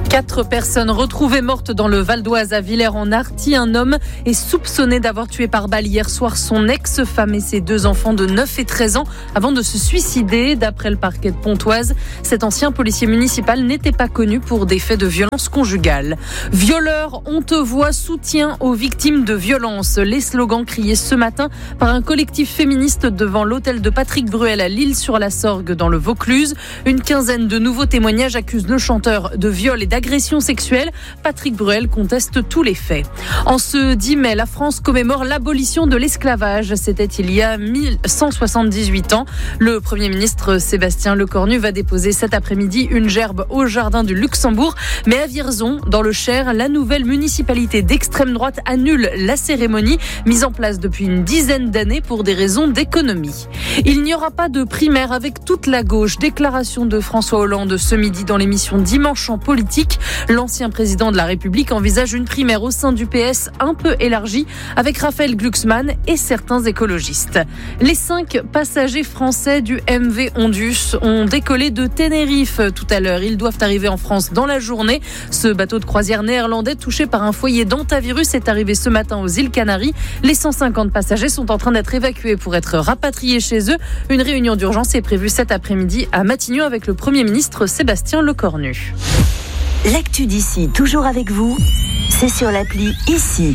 4 personnes retrouvées mortes dans le Val d'Oise à Villers-en-Arthy. Un homme est soupçonné d'avoir tué par balle hier soir son ex-femme et ses 2 enfants de 9 et 13 ans avant de se suicider. D'après le parquet de Pontoise, cet ancien policier municipal n'était pas connu pour des faits de violence conjugale. Violeurs, on te voit, soutien aux victimes de violences. Les slogans criés ce matin par un collectif féministe devant l'hôtel de Patrick Bruel à L'Isle-sur-la-Sorgue dans le Vaucluse. Une quinzaine de nouveaux témoignages accusent le chanteur de viol et d'agression sexuelle. Patrick Bruel conteste tous les faits. En ce 10 mai, la France commémore l'abolition de l'esclavage. C'était il y a 1178 ans. Le Premier ministre Sébastien Lecornu va déposer cet après-midi une gerbe au jardin du Luxembourg. Mais à Vierzon, dans le Cher, la nouvelle municipalité d'extrême droite annule la cérémonie mise en place depuis une dizaine d'années pour des raisons d'économie. Il n'y aura pas de primaire avec toute la gauche. Déclaration de François Hollande ce midi dans l'émission Dimanche en politique. L'ancien président de la République envisage une primaire au sein du PS un peu élargie avec Raphaël Glucksmann et certains écologistes. Les 5 passagers français du MV Ondus ont décollé de Tenerife tout à l'heure. Ils doivent arriver en France dans la journée. Ce bateau de croisière néerlandais touché par un foyer d'hantavirus est arrivé ce matin aux îles Canaries. Les 150 passagers sont en train d'être évacués pour être rapatriés chez eux. Une réunion d'urgence est prévue cet après-midi à Matignon avec le Premier ministre Sébastien Lecornu. L'actu d'ici, toujours avec vous, c'est sur l'appli Ici.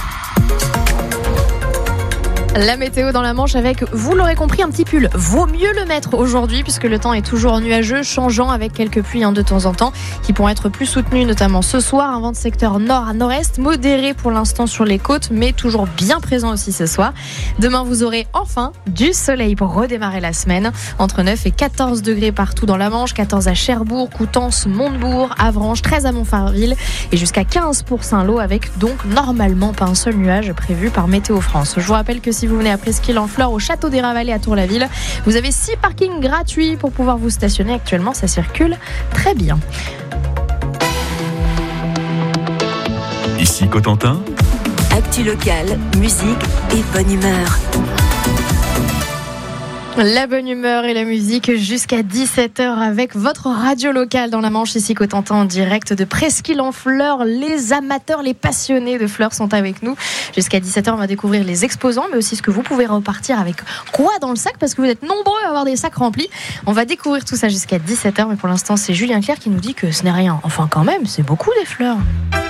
La météo dans la Manche avec, vous l'aurez compris, un petit pull. Vaut mieux le mettre aujourd'hui puisque le temps est toujours nuageux, changeant avec quelques pluies de temps en temps qui pourront être plus soutenues, notamment ce soir. Un vent de secteur nord à nord-est, modéré pour l'instant sur les côtes, mais toujours bien présent aussi ce soir. Demain, vous aurez enfin du soleil pour redémarrer la semaine. Entre 9 et 14 degrés partout dans la Manche, 14 à Cherbourg, Coutances, Montebourg, Avranches, 13 à Montfarville et jusqu'à 15 pour Saint-Lô avec donc normalement pas un seul nuage prévu par Météo France. Je vous rappelle que si vous venez à Presqu'île-en-Fleur au Château des Ravalais à Tour-la-Ville, vous avez 6 parkings gratuits pour pouvoir vous stationner. Actuellement, ça circule très bien. Ici Cotentin. Actu locale, musique et bonne humeur. La bonne humeur et la musique jusqu'à 17h avec votre radio locale dans la Manche, ici Cotentin en direct de Presqu'île-en-Fleur. Les amateurs, les passionnés de fleurs sont avec nous. Jusqu'à 17h, on va découvrir les exposants, mais aussi ce que vous pouvez repartir avec quoi dans le sac, parce que vous êtes nombreux à avoir des sacs remplis. On va découvrir tout ça jusqu'à 17h, mais pour l'instant, c'est Julien Clerc qui nous dit que ce n'est rien. Enfin, quand même, c'est beaucoup des fleurs.